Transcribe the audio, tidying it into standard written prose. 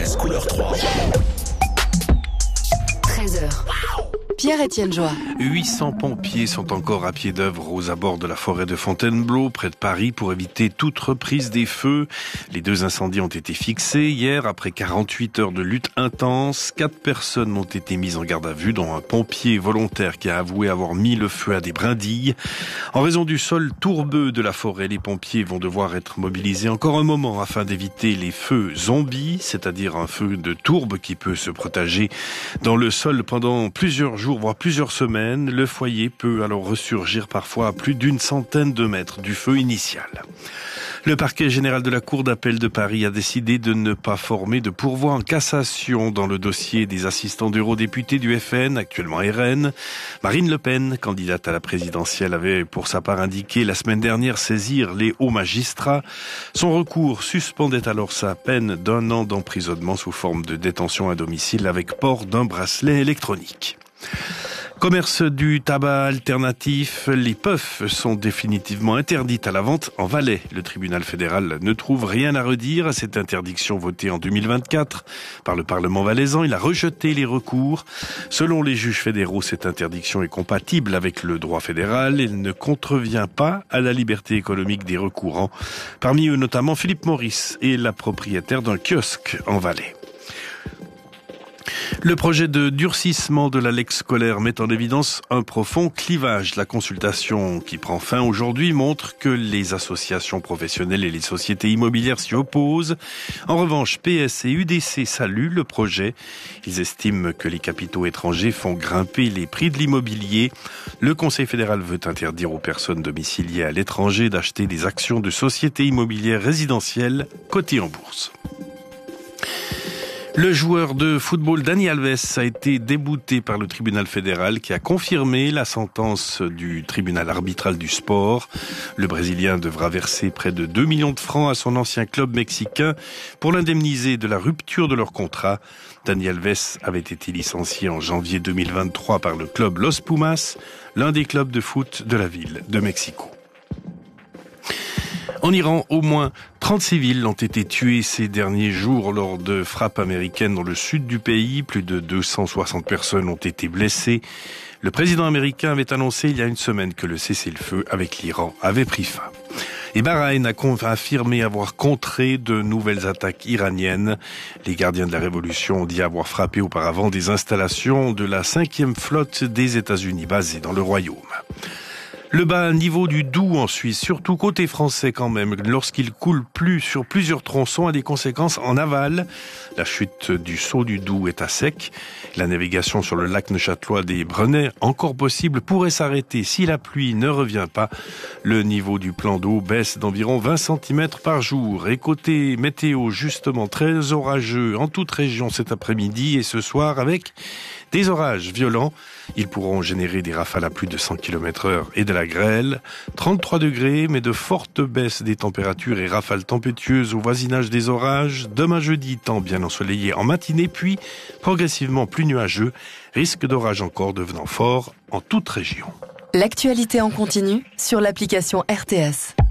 RTS couleur 3. 13h. Pierre-Étienne Joie. 800 pompiers sont encore à pied d'œuvre aux abords de la forêt de Fontainebleau, près de Paris, pour éviter toute reprise des feux. Les 2 incendies ont été fixés hier, après 48 heures de lutte intense. 4 personnes ont été mises en garde à vue, dont un pompier volontaire qui a avoué avoir mis le feu à des brindilles. En raison du sol tourbeux de la forêt, les pompiers vont devoir être mobilisés encore un moment afin d'éviter les feux zombies, c'est-à-dire un feu de tourbe qui peut se propager dans le sol pendant plusieurs jours, voire plusieurs semaines. Le foyer peut alors ressurgir parfois à plus d'100 de mètres du feu initial. Le parquet général de la Cour d'appel de Paris a décidé de ne pas former de pourvoi en cassation dans le dossier des assistants d'eurodéputés du FN, actuellement RN. Marine Le Pen, candidate à la présidentielle, avait pour sa part indiqué la semaine dernière saisir les hauts magistrats. Son recours suspendait alors sa peine d'1 an d'emprisonnement sous forme de détention à domicile avec port d'un bracelet électronique. Commerce du tabac alternatif, les puffs sont définitivement interdites à la vente en Valais. Le tribunal fédéral ne trouve rien à redire à cette interdiction votée en 2024 par le Parlement valaisan. Il a rejeté les recours. Selon les juges fédéraux, cette interdiction est compatible avec le droit fédéral. Elle ne contrevient pas à la liberté économique des recourants. Parmi eux notamment Philippe Maurice est la propriétaire d'un kiosque en Valais. Le projet de durcissement de la lex scolaire met en évidence un profond clivage. La consultation qui prend fin aujourd'hui montre que les associations professionnelles et les sociétés immobilières s'y opposent. En revanche, PS et UDC saluent le projet. Ils estiment que les capitaux étrangers font grimper les prix de l'immobilier. Le Conseil fédéral veut interdire aux personnes domiciliées à l'étranger d'acheter des actions de sociétés immobilières résidentielles cotées en bourse. Le joueur de football Dani Alves a été débouté par le tribunal fédéral qui a confirmé la sentence du tribunal arbitral du sport. Le Brésilien devra verser près de 2 millions de francs à son ancien club mexicain pour l'indemniser de la rupture de leur contrat. Dani Alves avait été licencié en janvier 2023 par le club Los Pumas, l'un des clubs de foot de la ville de Mexico. En Iran, au moins 30 civils ont été tués ces derniers jours lors de frappes américaines dans le sud du pays. Plus de 260 personnes ont été blessées. Le président américain avait annoncé il y a une semaine que le cessez-le-feu avec l'Iran avait pris fin. Et Bahreïn a affirmé avoir contré de nouvelles attaques iraniennes. Les gardiens de la révolution ont dit avoir frappé auparavant des installations de la 5e flotte des États-Unis basée dans le royaume. Le bas niveau du Doubs en Suisse, surtout côté français quand même, lorsqu'il coule plus sur plusieurs tronçons, a des conséquences en aval. La chute du Saut du Doubs est à sec. La navigation sur le lac neuchâtelois des Brenets, encore possible, pourrait s'arrêter si la pluie ne revient pas. Le niveau du plan d'eau baisse d'environ 20 cm par jour. Et côté météo, justement très orageux en toute région cet après-midi et ce soir avec des orages violents. Ils pourront générer des rafales à plus de 100 km/h et de la grêle. 33 degrés, mais de fortes baisses des températures et rafales tempétueuses au voisinage des orages. Demain jeudi, temps bien ensoleillé en matinée, puis progressivement plus nuageux. Risque d'orage encore devenant fort en toute région. L'actualité en continu sur l'application RTS.